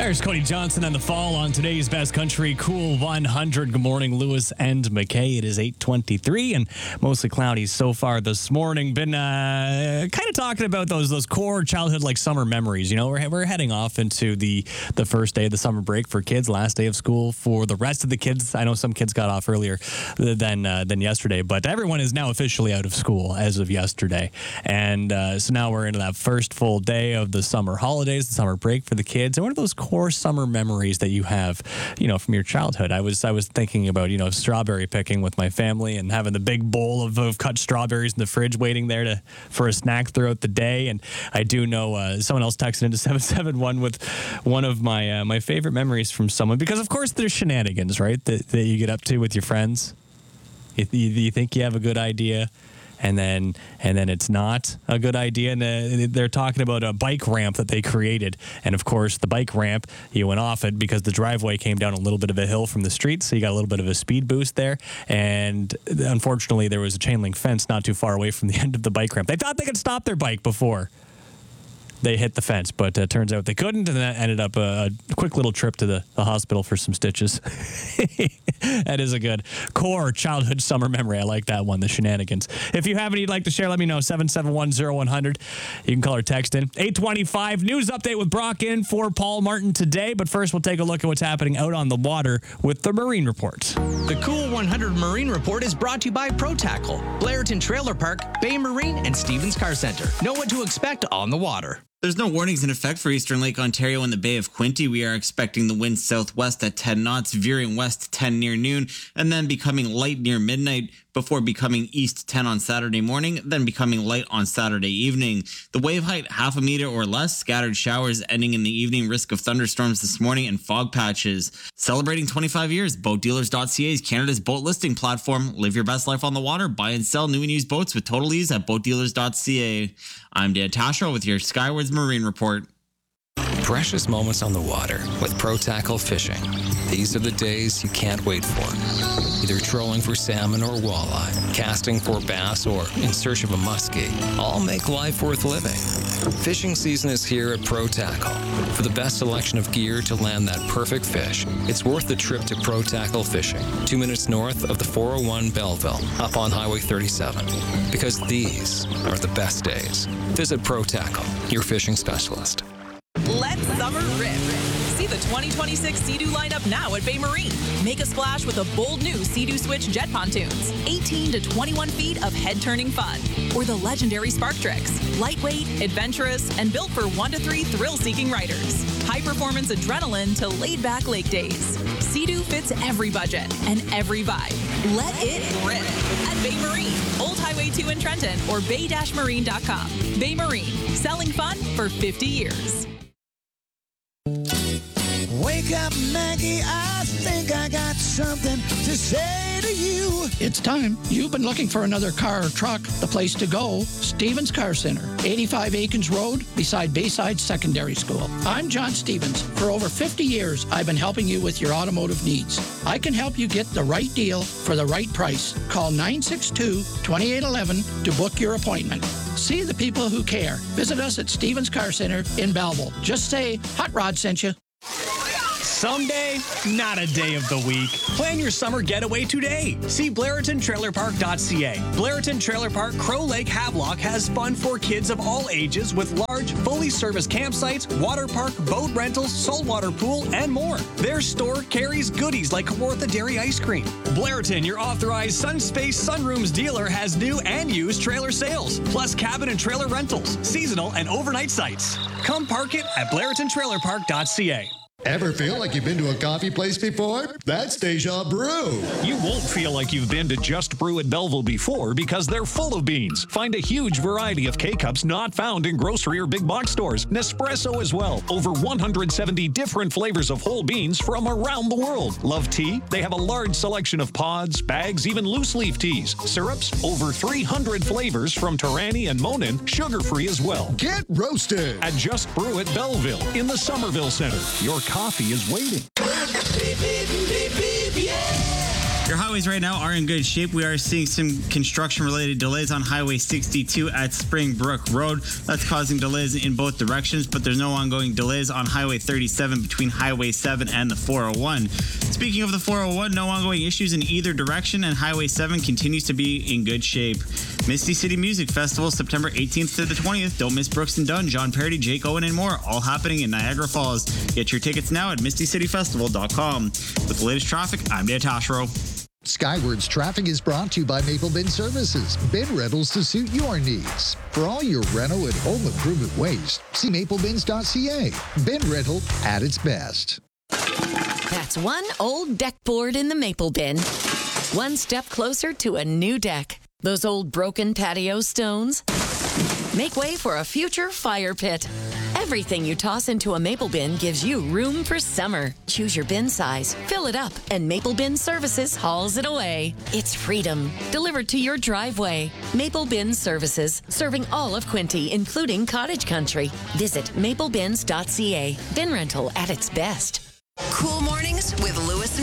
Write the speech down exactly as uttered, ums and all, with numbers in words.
There's Cody Johnson and the Fall on today's Best Country Cool one hundred. Good morning, Lewis and McKay. It is eight twenty-three and mostly cloudy so far this morning. Been uh, kind of talking about those those core childhood like summer memories. You know, we're we're heading off into the the first day of the summer break for kids, last day of school for the rest of the kids. I know some kids got off earlier than uh, than yesterday, but everyone is now officially out of school as of yesterday. And uh, so now we're into that first full day of the summer holidays, the summer break for the kids. And what are those core summer memories that you have, you know, from your childhood? I was I was thinking about, you know, strawberry picking with my family and having the big bowl of, of cut strawberries in the fridge waiting there to for a snack throughout the day. And I do know uh, someone else texted into seven seven one with one of my uh, my favorite memories from someone, because of course there's shenanigans, right, that, that you get up to with your friends. You, you, you think you have a good idea, and then and then it's not a good idea. And they're talking about a bike ramp that they created. And of course, the bike ramp, you went off it because the driveway came down a little bit of a hill from the street, so you got a little bit of a speed boost there. And unfortunately, there was a chain link fence not too far away from the end of the bike ramp. They thought they could stop their bike before they hit the fence, but uh, turns out they couldn't, and that ended up a, a quick little trip to the, the hospital for some stitches. That is a good core childhood summer memory. I like that one, the shenanigans. If you have any you'd like to share, let me know, seven seven one oh one hundred. You can call or text in. eight twenty-five, news update with Brock in for Paul Martin today, but first we'll take a look at what's happening out on the water with the Marine Report. The Cool one hundred Marine Report is brought to you by Pro Tackle, Blairton Trailer Park, Bay Marine, and Stevens Car Center. Know what to expect on the water. There's no warnings in effect for eastern Lake Ontario and the Bay of Quinte. We are expecting the wind southwest at ten knots, veering west ten near noon, and then becoming light near midnight before becoming east ten on Saturday morning, then becoming light on Saturday evening. The wave height, half a meter or less, scattered showers ending in the evening, risk of thunderstorms this morning, and fog patches. Celebrating twenty-five years, boat dealers dot c a is Canada's boat listing platform. Live your best life on the water. Buy and sell new and used boats with total ease at boat dealers dot c a. I'm Dan Tasho with your Skywards Marine Report. Precious moments on the water with Pro Tackle Fishing. These are the days you can't wait for. Either trolling for salmon or walleye, casting for bass, or in search of a muskie. All make life worth living. Fishing season is here at Pro Tackle. For the best selection of gear to land that perfect fish, it's worth the trip to Pro Tackle Fishing, two minutes north of the four oh one Belleville, up on Highway thirty-seven. Because these are the best days. Visit Pro Tackle, your fishing specialist. Let summer rip. See the twenty twenty-six Sea-Doo lineup now at Bay Marine. Make a splash with a bold new Sea-Doo Switch jet pontoons. eighteen to twenty-one feet of head-turning fun. Or the legendary Spark Tricks. Lightweight, adventurous, and built for one to three thrill-seeking riders. High-performance adrenaline to laid-back lake days. Sea-Doo fits every budget and every vibe. Let it rip at Bay Marine. Old Highway two in Trenton or bay dash marine dot com. Bay Marine. Selling fun for fifty years. Wake up, Maggie, I think I got something to say to you. It's time. You've been looking for another car or truck. The place to go, Stevens Car Center, eighty-five Aikens Road, beside Bayside Secondary School. I'm John Stevens. For over fifty years, I've been helping you with your automotive needs. I can help you get the right deal for the right price. Call nine six two, two eight one one to book your appointment. See the people who care. Visit us at Stevens Car Center in Belleville. Just say, Hot Rod sent you. Someday, not a day of the week. Plan your summer getaway today. See Blairton Trailer Park dot c a. Blairton Trailer Park Crow Lake Havelock has fun for kids of all ages with large, fully serviced campsites, water park, boat rentals, saltwater pool, and more. Their store carries goodies like Kawartha Dairy Ice Cream. Blairton, your authorized Sunspace Sunrooms dealer, has new and used trailer sales, plus cabin and trailer rentals, seasonal and overnight sites. Come park it at Blairton Trailer Park dot c a. Ever feel like you've been to a coffee place before? That's Deja Brew. You won't feel like you've been to Just Brew at Belleville before because they're full of beans. Find a huge variety of K-Cups not found in grocery or big box stores. Nespresso as well. Over one hundred seventy different flavors of whole beans from around the world. Love tea? They have a large selection of pods, bags, even loose leaf teas. Syrups? Over three hundred flavors from Torani and Monin, sugar-free as well. Get roasted at Just Brew at Belleville in the Somerville Center. Your coffee is waiting. Beep, beep, beep, beep, yeah. Your highways right now are in good shape. We are seeing some construction-related delays on Highway sixty-two at Springbrook Road. That's causing delays in both directions, but there's no ongoing delays on Highway thirty-seven between Highway seven and the four oh one. Speaking of the four oh one, no ongoing issues in either direction, and Highway seven continues to be in good shape. Misty City Music Festival, September eighteenth to the twentieth. Don't miss Brooks and Dunn, John Parody, Jake Owen, and more, all happening in Niagara Falls. Get your tickets now at misty city festival dot com. With the latest traffic, I'm Dan Tashro. Skywards Traffic is brought to you by Maple Bin Services. Bin rentals to suit your needs. For all your rental and home improvement waste, see maple bins dot c a. Bin rental at its best. That's one old deck board in the maple bin. One step closer to a new deck. Those old broken patio stones make way for a future fire pit. Everything you toss into a maple bin gives you room for summer. Choose your bin size, fill it up, and Maple Bin Services hauls it away. It's freedom, delivered to your driveway. Maple Bin Services, serving all of Quinte, including cottage country. Visit maple bins dot c a. Bin rental at its best. Cool mornings with Lewis and